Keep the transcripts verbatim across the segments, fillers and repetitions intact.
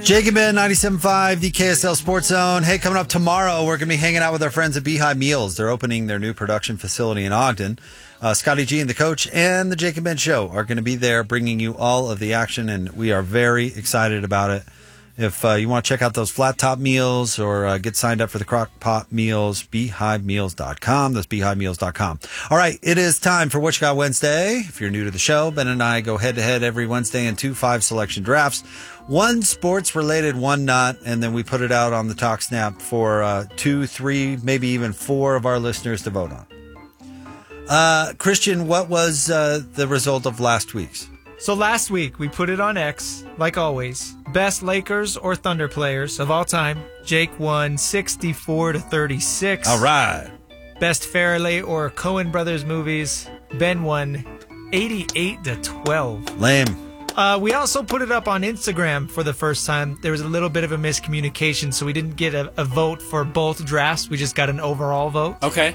Jake and Ben, ninety-seven point five, the K S L Sports Zone. Hey, coming up tomorrow, we're going to be hanging out with our friends at Beehive Meals. They're opening their new production facility in Ogden. Uh, Scotty G and the coach and the Jake and Ben show are going to be there bringing you all of the action, and we are very excited about it. If uh, you want to check out those flat top meals or uh, get signed up for the crock pot meals, beehive meals dot com. That's beehive meals dot com. All right, it is time for What You Got Wednesday. If you're new to the show, Ben and I go head-to-head every Wednesday in two five-selection drafts. One sports-related, one not, and then we put it out on the Talk Snap for uh, two, three, maybe even four of our listeners to vote on. Uh, Christian, what was uh, the result of last week's? So last week, we put it on X, like always. Best Lakers or Thunder players of all time. Jake won sixty-four to thirty-six. All right. Best Farrelly or Coen Brothers movies. Ben won eighty-eight to twelve. Lame. Uh, we also put it up on Instagram for the first time. There was a little bit of a miscommunication, so we didn't get a, a vote for both drafts. We just got an overall vote. Okay.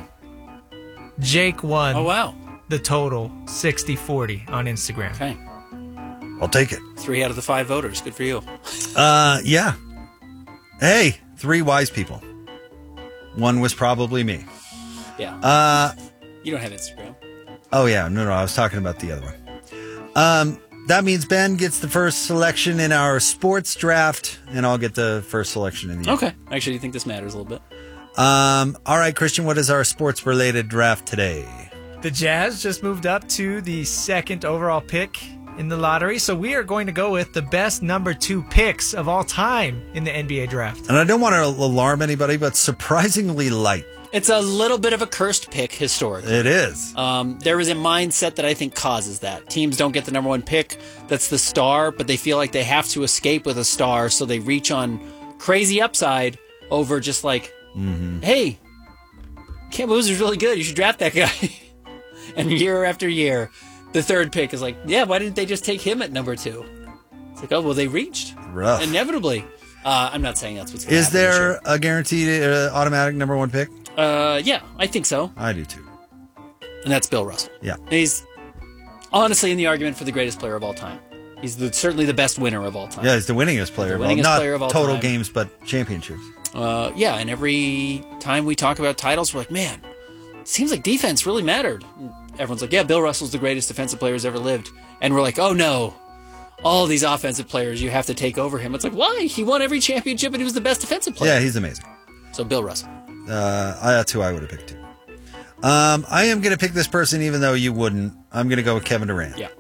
Jake won. Oh, wow. The total, sixty forty on Instagram. Okay. I'll take it. Three out of the five voters. Good for you. Uh, yeah. Hey, three wise people. One was probably me. Yeah. Uh, you don't have Instagram. Oh, yeah. No, no. I was talking about the other one. Um, that means Ben gets the first selection in our sports draft, and I'll get the first selection in the year. Okay. Actually, you think this matters a little bit? Um, all right, Christian, what is our sports-related draft today? The Jazz just moved up to the second overall pick in the lottery, so we are going to go with the best number two picks of all time in the N B A draft. And I don't want to alarm anybody, but surprisingly light. It's a little bit of a cursed pick historically. It is. Um, there is a mindset that I think causes that. Teams don't get the number one pick. That's the star, but they feel like they have to escape with a star, so they reach on crazy upside over just like, mm-hmm. hey, Cam Boozer's really good. You should draft that guy. And year after year, the third pick is like, yeah, why didn't they just take him at number two? It's like, oh, well, they reached. Rough. Inevitably. Uh, I'm not saying that's what's going to happen. Is there a guaranteed uh, automatic number one pick? Uh, yeah, I think so. I do too. And that's Bill Russell. Yeah. And he's honestly in the argument for the greatest player of all time. He's the, certainly the best winner of all time. Yeah, he's the winningest player, the winningest of all, not player of all total time. games, but championships. Uh, yeah, and every time we talk about titles, we're like, man, it seems like defense really mattered. Everyone's like, yeah, Bill Russell's the greatest defensive player who's ever lived. And we're like, oh no, all these offensive players, you have to take over him. It's like, why? He won every championship and he was the best defensive player. Yeah, he's amazing. So Bill Russell. Uh, that's who I would have picked too. Um, I am going to pick this person even though you wouldn't. I'm going to go with Kevin Durant. Yeah.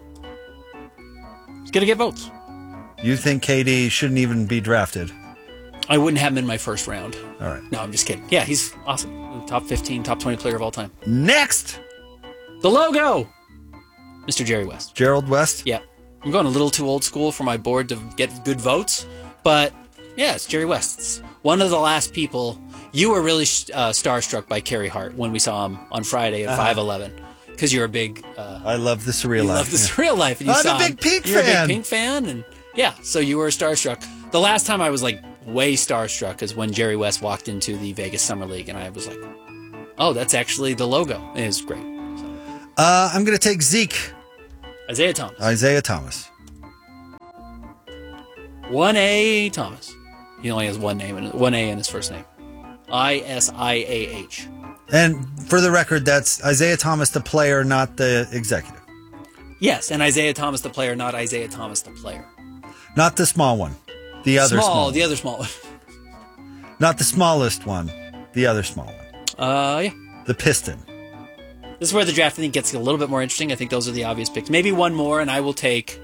He's going to get votes. You think K D shouldn't even be drafted? I wouldn't have him in my first round. All right. No, I'm just kidding. Yeah, he's awesome. Top fifteen, top twenty player of all time. Next. The logo. Mister Jerry West. Gerald West? Yeah. I'm going a little too old school for my board to get good votes, but yeah, it's Jerry West. It's one of the last people. You were really uh, starstruck by Carey Hart when we saw him on Friday at uh-huh. five eleven because you're a big... Uh, I love the Surreal you Life. love the yeah. Surreal Life. And you I'm saw a big Pink him. You're fan. a big Pink fan, and yeah, so you were starstruck. The last time I was like way starstruck is when Jerry West walked into the Vegas Summer League, and I was like, oh, that's actually the logo. It was great. So. Uh, I'm going to take Zeke. Isaiah Thomas. Isaiah Thomas. one A Thomas. He only has one name, and one A in his first name. I S I A H. And for the record, that's Isaiah Thomas, the player, not the executive. Yes, and Isaiah Thomas, the player, not Isaiah Thomas, the player. Not the small one. The other small, small. The one. other small one. Not the smallest one. The other small one. Uh, yeah. The Piston. This is where the draft, I think, gets a little bit more interesting. I think those are the obvious picks. Maybe one more, and I will take...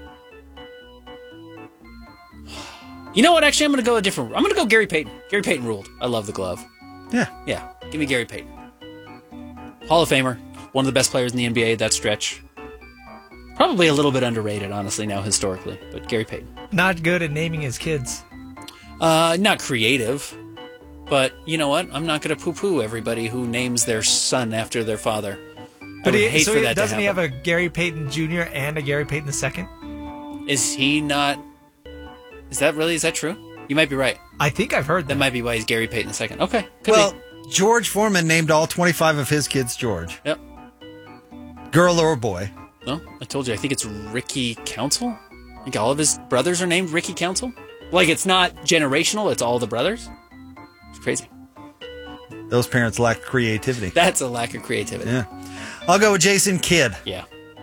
You know what? Actually, I'm going to go a different... I'm going to go Gary Payton. Gary Payton ruled. I love the glove. Yeah. Yeah. Give me Gary Payton. Hall of Famer. One of the best players in the N B A, that stretch. Probably a little bit underrated, honestly, now historically. But Gary Payton. Not good at naming his kids. Uh, not creative. But you know what? I'm not going to poo-poo everybody who names their son after their father. But I would he, hate so for he, that to doesn't he have happen. a Gary Payton Junior and a Gary Payton the second? Is he not... Is that really... Is that true? You might be right. I think I've heard that. That might be why he's Gary Payton the second. Okay. Could well, be. George Foreman named all twenty-five of his kids George. Yep. Girl or boy. No, I told you. I think it's Ricky Council. I think all of his brothers are named Ricky Council. Like, it's not generational. It's all the brothers. It's crazy. Those parents lack creativity. That's a lack of creativity. Yeah. I'll go with Jason Kidd. Yeah.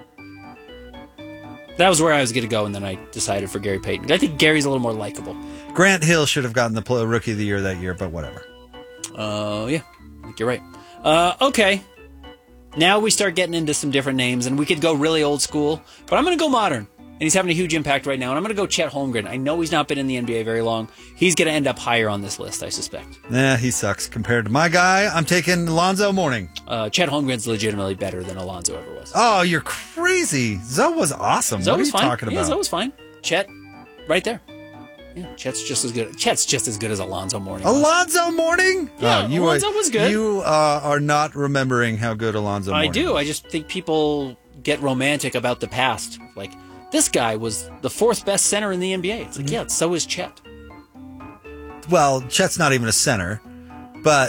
That was where I was going to go, and then I decided for Gary Payton. I think Gary's a little more likable. Grant Hill should have gotten the play- Rookie of the Year that year, but whatever. Oh, uh, yeah. I think you're right. Uh, okay. Now we start getting into some different names, and we could go really old school, but I'm going to go modern. And he's having a huge impact right now, and I'm going to go Chet Holmgren. I know he's not been in the N B A very long. He's going to end up higher on this list, I suspect. Yeah, he sucks compared to my guy. I'm taking Alonzo Mourning. Uh, Chet Holmgren's legitimately better than Alonzo ever was. Oh, you're crazy. Zoe was awesome. Zoe what are was you fine. talking Yeah, about? Zoe was fine. Chet, right there. Yeah, Chet's just as good. Chet's just as good as Alonzo Mourning. was. Alonzo Mourning? Yeah, Oh, you Alonzo are, was good. You uh, are not remembering how good Alonzo I Mourning do. was. I just think people get romantic about the past. Like, this guy was the fourth best center in the N B A. It's like, yeah, so is Chet. Well, Chet's not even a center, but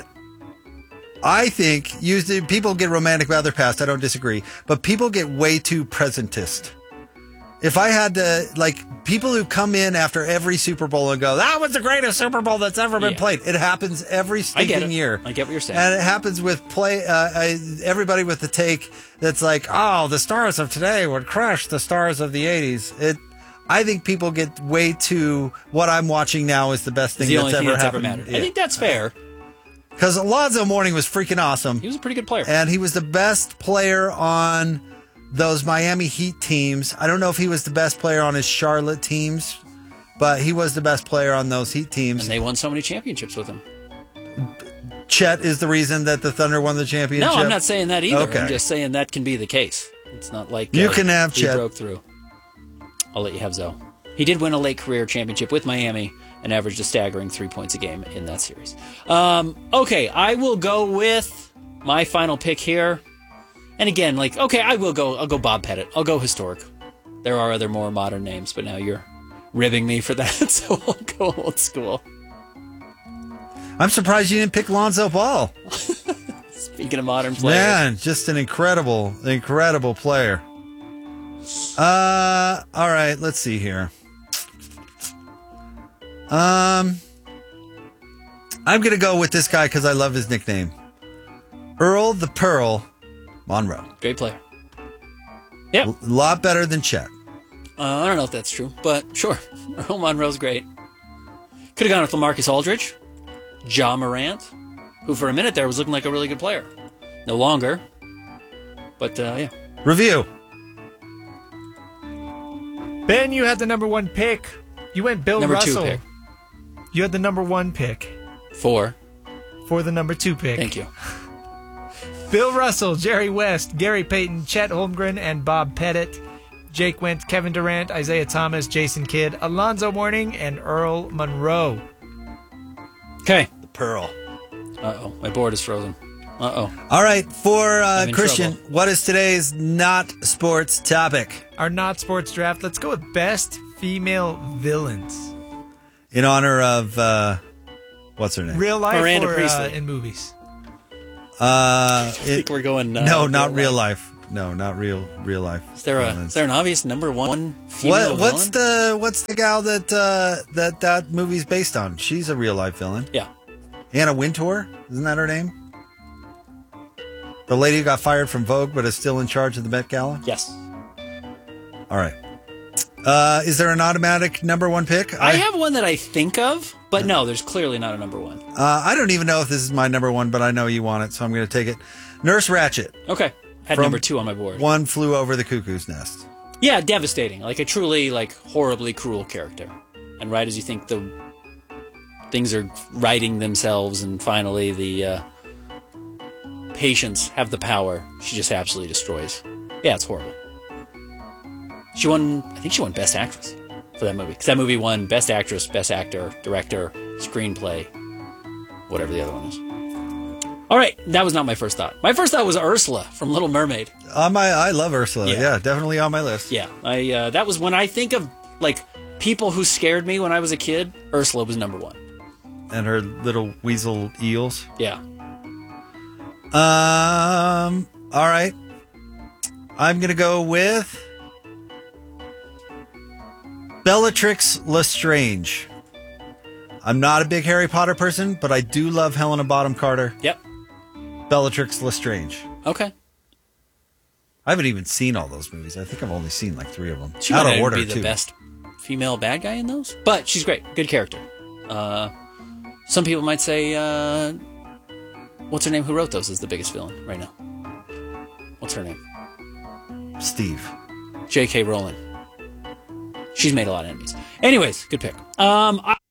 I think you, people get romantic about their past. I don't disagree, but people get way too presentist. If I had to, like, people who come in after every Super Bowl and go, that was the greatest Super Bowl that's ever been Yeah. played. It happens every I get stinking it. year. I get what you're saying. And it happens with play, uh, uh, everybody with the take that's like, oh, the stars of today would crush the stars of the eighties. It, I think people get way too, what I'm watching now is the best thing the that's only thing ever that's ever happened. mattered. I think that's fair. Because Alonzo Mourning was freaking awesome. He was a pretty good player. And he was the best player on those Miami Heat teams. I don't know if he was the best player on his Charlotte teams, but he was the best player on those Heat teams. And they won so many championships with him. Chet is the reason that the Thunder won the championship. No, I'm not saying that either. Okay. I'm just saying that can be the case. It's not like You uh, can have he Chet. broke through. I'll let you have Zoe. He did win a late career championship with Miami and averaged a staggering three points a game in that series. Um, okay, I will go with my final pick here. And again, like, okay, I will go. I'll go Bob Pettit. I'll go historic. There are other more modern names, but now you're ribbing me for that, so I'll go old school. I'm surprised you didn't pick Lonzo Ball. Speaking of modern players, Man, just an incredible, incredible player. Uh, all right, let's see here. Um, I'm gonna go with this guy because I love his nickname, Earl the Pearl Monroe. great player. Yep. A lot better than Chet. Uh, I don't know if that's true, but sure. Earl Monroe's great. Could have gone with LaMarcus Aldridge, Ja Morant, who for a minute there was looking like a really good player. No longer. But, uh, yeah. Review. Ben, you had the number one pick. You went Bill Number two Russell. pick. You had the number one pick Four. for the number two pick. Thank you. Bill Russell, Jerry West, Gary Payton, Chet Holmgren, and Bob Pettit. Jake went Kevin Durant, Isaiah Thomas, Jason Kidd, Alonzo Mourning, and Earl Monroe. Okay. The Pearl. Uh-oh. My board is frozen. Uh-oh. All right, for uh, I'm in Christian, trouble. what is today's not sports topic? Our not sports draft. Let's go with best female villains. In honor of, uh, what's her name? Real life Miranda or uh, Priestley. in movies? Uh, I think it, we're going... Uh, no, not real life. No, not real, real life. Is there, a, is there an obvious number one female What, what's villain? the what's the gal that uh, that that movie's based on? She's a real life villain. Yeah. Anna Wintour, isn't that her name? The lady who got fired from Vogue but is still in charge of the Met Gala. Yes. All right. Uh, is there an automatic number one pick? I have one that I think of, but no, there's clearly not a number one. Uh, I don't even know if this is my number one, but I know you want it, so I'm going to take it. Nurse Ratched. Okay. Had From number two on my board. One Flew Over the Cuckoo's Nest. Yeah, devastating. Like a truly, like, horribly cruel character. And right as you think the things are righting themselves and finally the uh, patients have the power, she just absolutely destroys. Yeah, it's horrible. She won, I think she won Best Actress for that movie. Because that movie won Best Actress, Best Actor, Director, Screenplay, whatever the other one is. All right, that was not my first thought. My first thought was Ursula from Little Mermaid. On my, I love Ursula. Yeah. Yeah, definitely on my list. Yeah, I uh, that was when I think of like people who scared me when I was a kid. Ursula was number one. And her little weasel eels. Yeah. Um. All right. I'm gonna go with Bellatrix Lestrange. I'm not a big Harry Potter person, but I do love Helena Bonham Carter. Yep. Bellatrix Lestrange. Okay. I haven't even seen all those movies. I think I've only seen like three of them. She Out might of not order, be the too. best female bad guy in those, but she's great. Good character. Uh, some people might say, uh, what's her name? Who wrote those is the biggest villain right now. What's her name? Steve. J K. Rowling. She's made a lot of enemies. Anyways, good pick. Um, I-